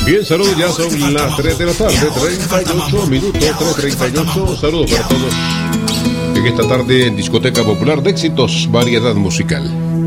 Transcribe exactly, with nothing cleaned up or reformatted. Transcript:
Bien, saludos, ya son las tres de la tarde, treinta y ocho minutos, tres treinta y ocho. Saludos para todos en esta tarde en Discoteca Popular de Éxitos, variedad musical.